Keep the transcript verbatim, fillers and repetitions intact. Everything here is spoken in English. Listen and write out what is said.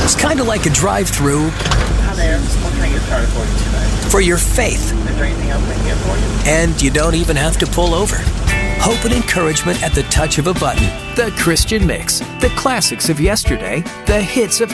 It's kind of like a drive-through Hi there. What can I get started for you today? for your faith. Is there anything else I can get for you? And you don't even have to pull over. Hope and encouragement at the touch of a button. The Christian Mix. The classics of yesterday, the hits of